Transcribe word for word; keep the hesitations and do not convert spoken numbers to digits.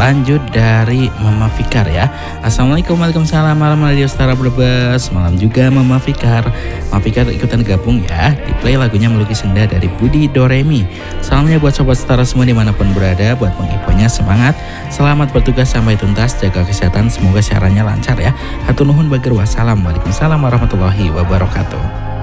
lanjut dari Mama Fikar ya. Assalamualaikum, waalaikumsalam, malam Radio Setara Brebes. Malam juga Mama Fikar. Mama Fikar ikutan gabung ya. Di play lagunya Melukis Senja dari Budi Doremi. Salamnya buat sobat Setara semua dimanapun berada. Buat Bang Iponya semangat. Selamat bertugas sampai tuntas. Jaga kesehatan. Semoga siarannya lancar ya. Hatur nuhun bager wassalam. Waalaikumsalam warahmatullahi wabarakatuh.